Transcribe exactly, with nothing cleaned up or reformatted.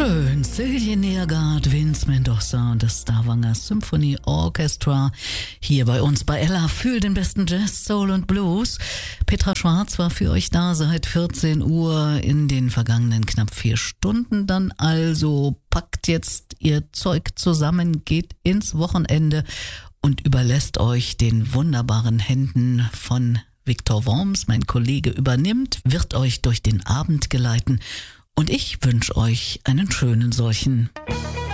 Schön, Silje Neergaard, Vince Mendoza und das Stavanger Symphony Orchestra hier bei uns bei Ella für den besten Jazz, Soul und Blues. Petra Schwarz war für euch da seit vierzehn Uhr in den vergangenen knapp vier Stunden. Dann also packt jetzt ihr Zeug zusammen, geht ins Wochenende und überlässt euch den wunderbaren Händen von Viktor Worms. Mein Kollege übernimmt, wird euch durch den Abend geleiten. Und ich wünsche euch einen schönen solchen.